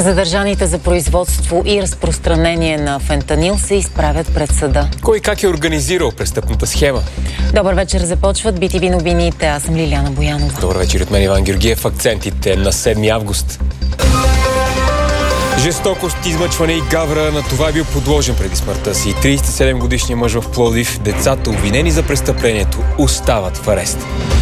Задържаните за производство и разпространение на фентанил се изправят пред съда. Кой как е организирал престъпната схема? Добър вечер, започват BTV новините. Аз съм Лиляна Боянова. Добър вечер от мен, Иван Георгиев. Акцентите на 7 август. Жестокост, измъчване и гавра, на това е бил подложен преди смъртта си. 37-годишният мъж в Пловдив. Децата, обвинени за престъплението, остават в арест.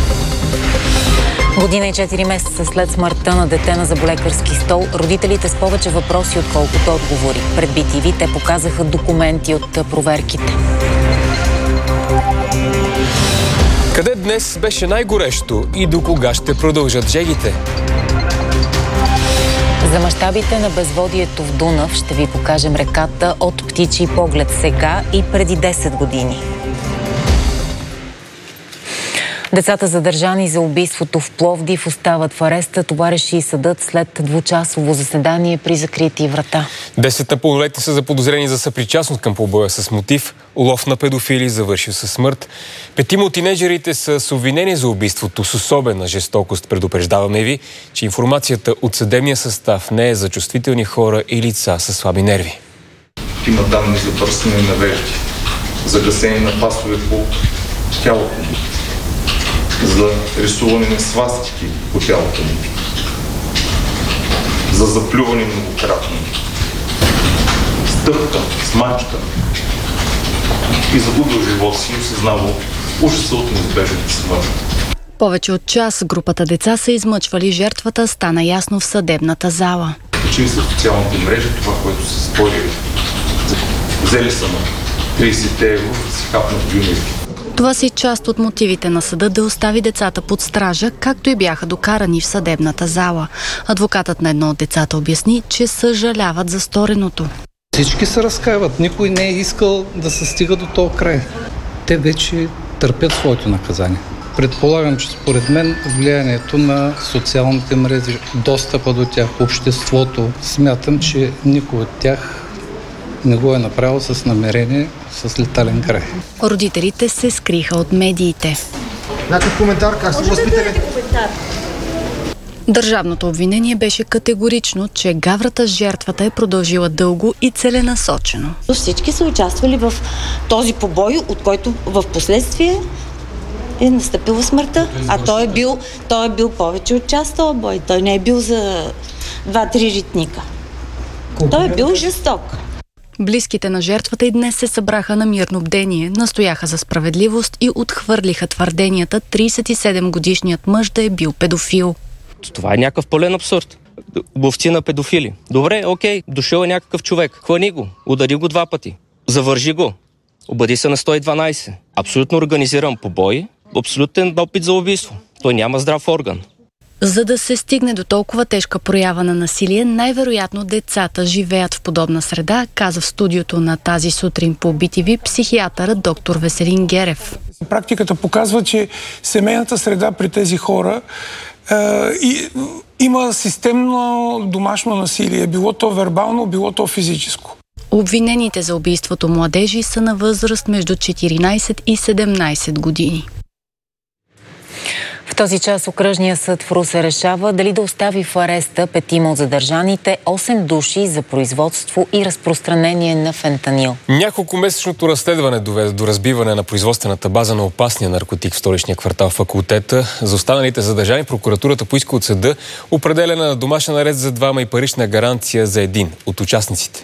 Година и 4 месеца след смъртта на дете на зъболекарски стол, родителите с повече въпроси, отколкото отговори. Пред BTV те показаха документи от проверките. Къде днес беше най-горещо и до кога ще продължат жегите? За мащабите на безводието в Дунав ще ви покажем реката от птичий поглед сега и преди 10 години. Децата, задържани за убийството в Пловдив, остават в ареста. Това реши и съдът след двучасово заседание при закрити врата. 10 непълнолетни са заподозрени за съпричастност към побоя с мотив улов на педофили, завършил със смърт. 5 от тинейджерите са с обвинение за убийството с особена жестокост. Предупреждаваме ви, че информацията от съдебния състав не е за чувствителни хора и лица със слаби нерви. Има данни за бърсане на вежди, за гасене на пасове по тялото му, за рисуване на свастики по тялото му, за заплюване многократно, стъпка, смачка и загубил живота си и осъзнавал ужаса от неизбежната смърт. Повече от час групата деца са измъчвали жертвата, стана ясно в съдебната зала. Качили са в социалните мрежи това, което са спорили. Взели са на 30 евро да си хапнат дюнерки. Това си част от мотивите на съда да остави децата под стража, както и бяха докарани в съдебната зала. Адвокатът на едно от децата обясни, че съжаляват за стореното. Всички се разкаиват. Никой не е искал да се стига до този край. Те вече търпят своето наказание. Предполагам, че според мен влиянието на социалните мрежи, достъпа до тях, обществото, смятам, че никой от тях не го е направил с намерение, с летален край. Родителите се скриха от медиите. Някакъв коментар, как са възпитали? Държавното обвинение беше категорично, че гаврата с жертвата е продължила дълго и целенасочено. Всички са участвали в този побой, от който в последствие е настъпила смъртта. А той е бил повече от час този бой. Той не е бил за 2-3 ритника. Той е бил жесток. Близките на жертвата и днес се събраха на мирно бдение, настояха за справедливост и отхвърлиха твърденията 37-годишният мъж да е бил педофил. Това е някакъв пълен абсурд. Ловци на педофили. Добре, окей, дошъл е някакъв човек. Хвани го, удари го 2 пъти. Завържи го. Обади се на 112. Абсолютно организиран побой, абсолютен опит за убийство. Той няма здрав орган. За да се стигне до толкова тежка проява на насилие, най-вероятно децата живеят в подобна среда, каза в студиото на Тази сутрин по BTV психиатърът доктор Веселин Герев. Практиката показва, че семейната среда при тези хора има системно домашно насилие, било то вербално, било то физическо. Обвинените за убийството младежи са на възраст между 14 и 17 години. В този час окръжния съд в Русе решава дали да остави в ареста 5 от задържаните, 8 души за производство и разпространение на фентанил. Няколкомесечното разследване доведе до разбиване на производствената база на опасния наркотик в столичния квартал Факултета. За останалите задържани прокуратурата поиска от съда определяне на домашен арест за 2 и парична гаранция за 1 от участниците.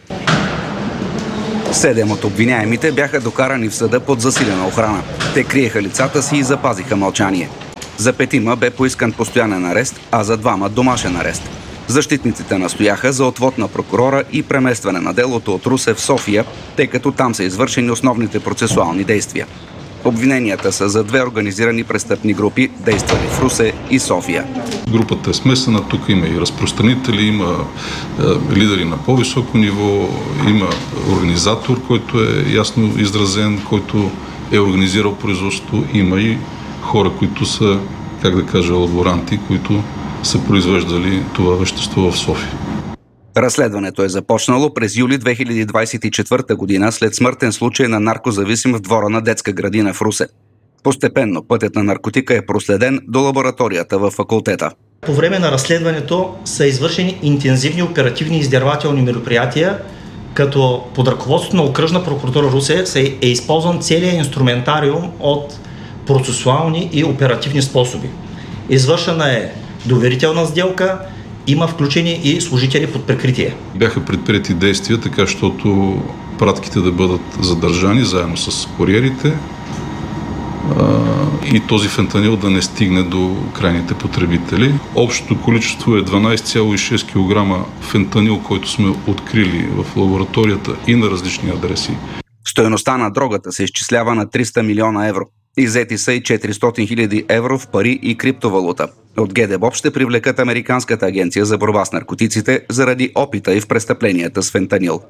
7 от обвиняемите бяха докарани в съда под засилена охрана. Те криеха лицата си и запазиха мълчание. За 5 бе поискан постоянен арест, а за 2 домашен арест. Защитниците настояха за отвод на прокурора и преместване на делото от Русе в София, тъй като там са извършени основните процесуални действия. Обвиненията са за 2 организирани престъпни групи, действали в Русе и София. Групата е смесена, тук има и разпространители, има лидери на по-високо ниво, има организатор, който е ясно изразен, който е организирал производството, има и хора, които са, как да кажа, лаборанти, които са произвеждали това вещество в София. Разследването е започнало през юли 2024 година след смъртен случай на наркозависим в двора на детска градина в Русе. Постепенно пътят на наркотика е проследен до лабораторията във Факултета. По време на разследването са извършени интензивни оперативни и издирвателни мероприятия, като под ръководството на Окръжна прокуратура Русе е използван целият инструментариум от процесуални и оперативни способи. Извършена е доверителна сделка, има включени и служители под прикритие. Бяха предприети действия, така щото пратките да бъдат задържани заедно с куриерите и този фентанил да не стигне до крайните потребители. Общото количество е 12,6 кг фентанил, който сме открили в лабораторията и на различни адреси. Стойността на дрогата се изчислява на 300 милиона евро. Иззети са и 400 хиляди евро в пари и криптовалута. От ГДБОП ще привлекат Американската агенция за борба с наркотиците заради опита и в престъпленията с фентанил.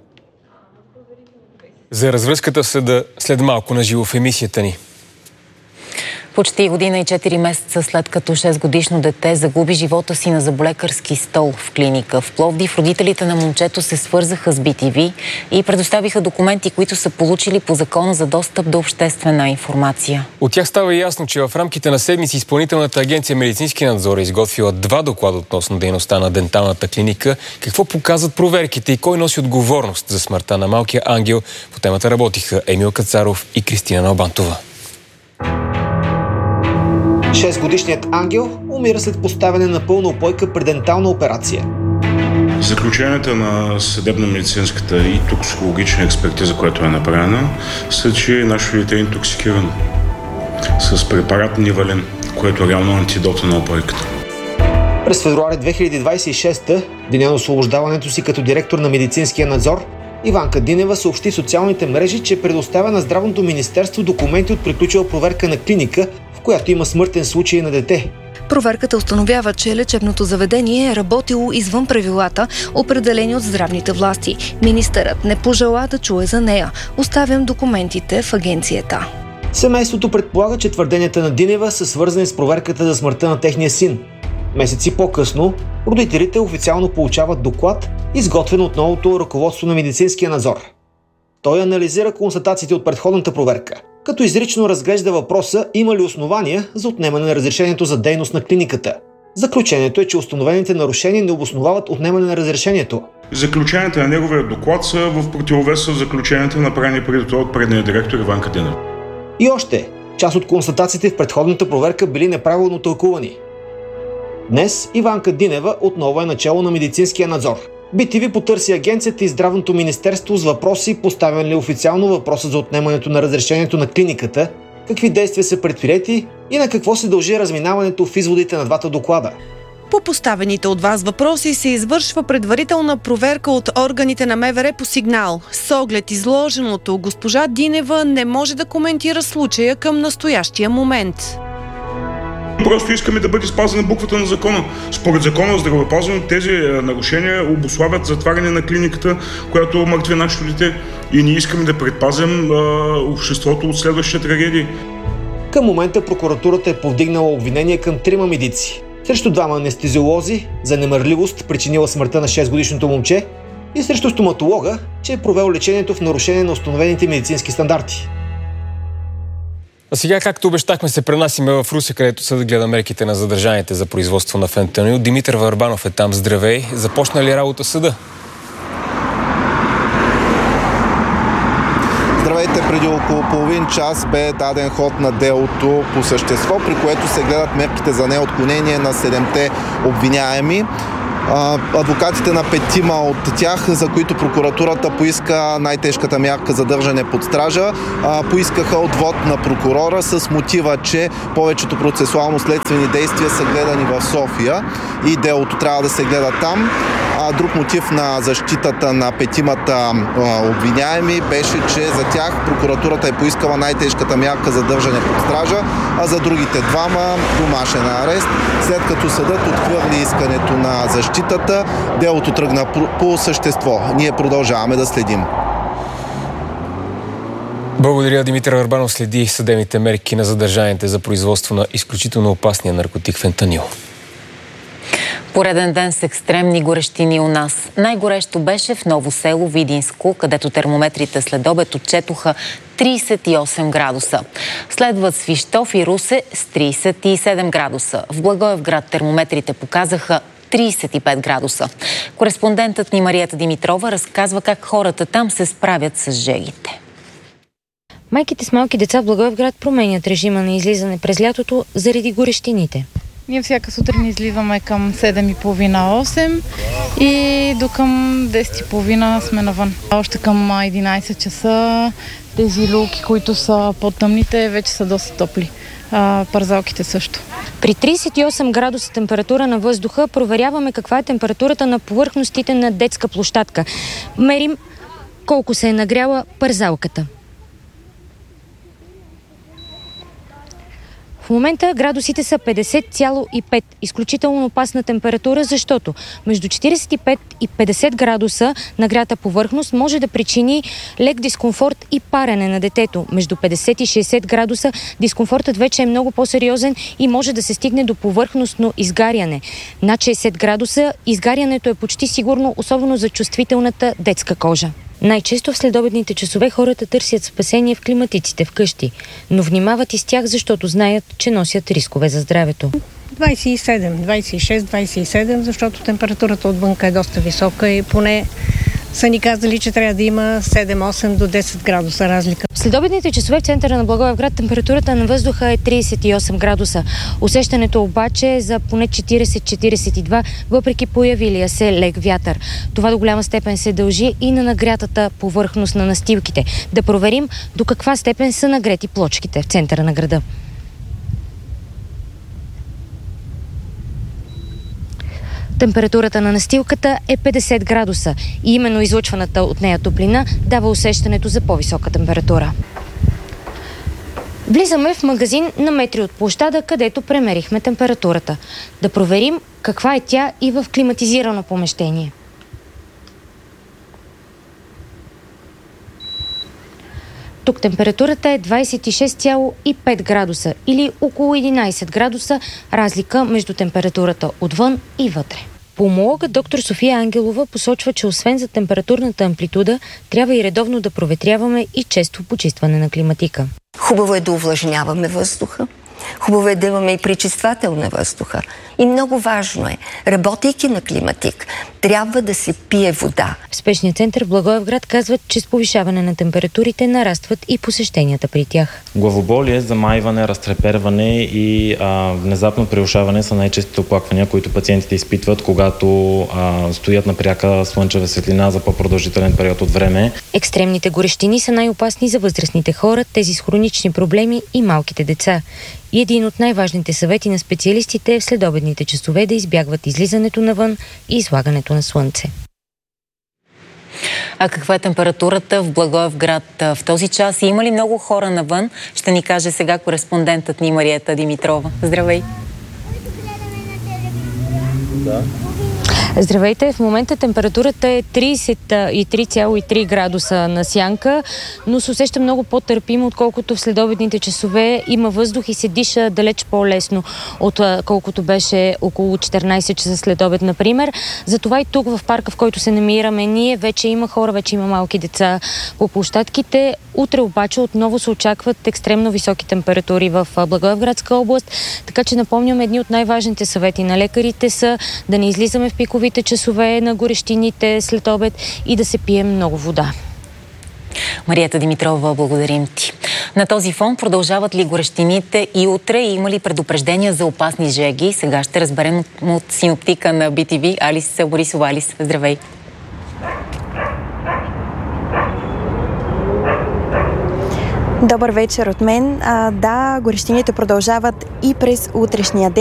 За развръзката в съда след малко на живо в емисията ни. Почти година и 4 месеца след като 6-годишно дете загуби живота си на зъболекарски стол в клиника в Пловдив, родителите на момчето се свързаха с BTV и предоставиха документи, които са получили по закона за достъп до обществена информация. От тях става ясно, че в рамките на седмици Изпълнителната агенция Медицински надзор е изготвила 2 доклада относно дейността на денталната клиника. Какво показват проверките и кой носи отговорност за смъртта на малкия ангел? По темата работиха Емил Кацаров и Кристина Налбантова. 6-годишният ангел умира след поставяне на пълна упойка при дентална операция. Заключенията на съдебно-медицинската и токсикологична експертиза, която е направена, са, че нашето дете е интоксикирано с препарат Нивален, което е реално антидота на упойката. През февруари 2026, деня на освобождаването си като директор на медицинския надзор, Иванка Динева съобщи в социалните мрежи, че предоставя на Здравното министерство документи от приключила проверка на клиника, в която има смъртен случай на дете. Проверката установява, че лечебното заведение е работило извън правилата, определени от здравните власти. Министърът не пожела да чуе за нея. Оставям документите в агенцията. Семейството предполага, че твърденията на Динева са свързани с проверката за смъртта на техния син. Месеци по-късно родителите официално получават доклад, изготвен от новото ръководство на медицинския надзор. Той анализира констатациите от предходната проверка, като изрично разглежда въпроса има ли основания за отнемане на разрешението за дейност на клиниката. Заключението е, че установените нарушения не обосновават отнемане на разрешението. Заключенията на неговия доклад са в противовес с заключенията, направени преди това от предния директор Иванка Динева. И още, част от констатациите в предходната проверка били неправилно тълкувани. Днес Иванка Динева отново е начало на медицинския надзор. BTV потърси агенцията и Здравното министерство с въпроси, поставен ли официално въпроса за отнемането на разрешението на клиниката, какви действия са предприети и на какво се дължи разминаването в изводите на двата доклада. По поставените от вас въпроси се извършва предварителна проверка от органите на МВР по сигнал. С оглед изложеното, госпожа Динева не може да коментира случая към настоящия момент. Просто искаме да бъде спазена буквата на закона. Според закона за здравеопазването тези нарушения обуславят затваряне на клиниката, която мъртви нашето дете. И ние искаме да предпазим обществото от следващите трагедии. Към момента прокуратурата е повдигнала обвинение към 3 медици. Срещу 2 анестезиолози за немърливост, причинила смъртта на 6-годишното момче, и срещу стоматолога, че е провел лечението в нарушение на установените медицински стандарти. А сега, както обещахме, се пренасиме в Русе, където съдът гледа мерките на задържаните за производство на фентанил. Димитър Върбанов е там. Здравей! Започна ли работа съда? Здравейте! Преди около половин час бе даден ход на делото по същество, при което се гледат мерките за неотклонение на 7-те обвиняеми. Адвокатите на 5 от тях, за които прокуратурата поиска най-тежката мярка задържане под стража, поискаха отвод на прокурора с мотива, че повечето процесуално-следствени действия са гледани в София и делото трябва да се гледа там. Друг мотив на защитата на 5 обвиняеми беше, че за тях прокуратурата е поискала най-тежката мярка задържане под стража, а за другите 2 домашен арест. След като съдът отхвърли искането на защитата, делото тръгна по същество. Ние продължаваме да следим. Благодаря, Димитър Върбанов следи съдебните мерки на задържаните за производство на изключително опасния наркотик фентанил. Пореден ден с екстремни горещини у нас. Най-горещо беше в Ново село Видинско, където термометрите след обед отчетоха 38 градуса. Следват Свищов и Русе с 37 градуса. В Благоевград термометрите показаха 35 градуса. Кореспондентът ни Марията Димитрова разказва как хората там се справят с жегите. Майките с малки деца в Благоевград променят режима на излизане през лятото заради горещините. Ние всяка сутрин излизаме към 7:30-8 и до към 10:30 сме навън. Още към 11 часа тези люлки, които са по-тъмните, вече са доста топли. Парзалките също. При 38 градуса температура на въздуха проверяваме каква е температурата на повърхностите на детска площадка. Мерим колко се е нагряла парзалката. В момента градусите са 50,5. Изключително опасна температура, защото между 45 и 50 градуса нагрята повърхност може да причини лек дискомфорт и парене на детето. Между 50 и 60 градуса дискомфортът вече е много по-сериозен и може да се стигне до повърхностно изгаряне. Над 60 градуса изгарянето е почти сигурно, особено за чувствителната детска кожа. Най-често в следобедните часове хората търсят спасение в климатиците вкъщи, но внимават и с тях, защото знаят, че носят рискове за здравето. 27, 26, 27, защото температурата отвънка е доста висока и поне са ни казали, че трябва да има 7-8 до 10 градуса разлика. В следобедните часове в центъра на Благоевград температурата на въздуха е 38 градуса. Усещането обаче е за поне 40-42, въпреки появилия се лек вятър. Това до голяма степен се дължи и на нагрятата повърхност на настилките. Да проверим до каква степен са нагрети плочките в центъра на града. Температурата на настилката е 50 градуса и именно излъчваната от нея топлина дава усещането за по-висока температура. Влизаме в магазин на метри от площада, където премерихме температурата. Да проверим каква е тя и в климатизирано помещение. Тук температурата е 26,5 градуса или около 11 градуса разлика между температурата отвън и вътре. Пулмологът доктор София Ангелова посочва, че освен за температурната амплитуда, трябва и редовно да проветряваме и често почистване на климатика. Хубаво е да увлажняваме въздуха. Хубаво е да имаме и пречиствател на въздуха. И много важно е, работейки на климатик, трябва да се пие вода. В спешния център в Благоевград казват, че с повишаване на температурите нарастват и посещенията при тях. Главоболие, замайване, разтреперване и внезапно прерушаване са най-честите оплаквания, които пациентите изпитват, когато стоят на пряка слънчева светлина за по-продължителен период от време. Екстремните горещини са най-опасни за възрастните хора, тези с хронични проблеми и малките деца. И един от най-важните съвети на специалистите е в следобедните часове да избягват излизането навън и излагането на слънце. А каква е температурата в Благоевград в този час? И има ли много хора навън? Ще ни каже сега кореспондентът ни Марията Димитрова. Здравей! Да. Здравейте! В момента температурата е 33,3 градуса на сянка, но се усеща много по-търпимо, отколкото в следобедните часове. Има въздух и се диша далеч по-лесно, отколкото беше около 14 часа след обед, например. Затова и тук в парка, в който се намираме ние, вече има хора, вече има малки деца по площадките. Утре обаче отново се очакват екстремно високи температури в Благоевградска област, така че напомням, едни от най-важните съвети на лекарите са да не излизаме в пиковите часове на горещините след обед и да се пие много вода. Марията Димитрова, благодарим ти. На този фон продължават ли горещините и утре? Има ли предупреждения за опасни жеги? Сега ще разберем от синоптика на BTV Алис Борисова. Алис, здравей! Добър вечер от мен. Да, горещините продължават и през утрешния ден.